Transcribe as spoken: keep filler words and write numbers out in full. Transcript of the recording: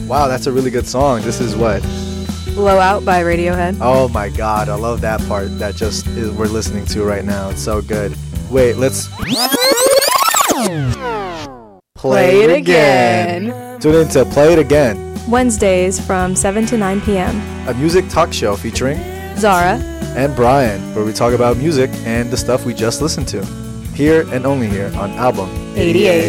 Wow, that's a really good song. This is what? Blow Out by Radiohead. Oh my god, I love that part that just is, we're listening to right now. It's so good. Wait, let's Play it again. Tune in to Play It Again, Wednesdays from seven to nine p.m. a music talk show featuring Zara and Brian, where we talk about music and the stuff we just listened to. Here and only here on Album eighty-eight.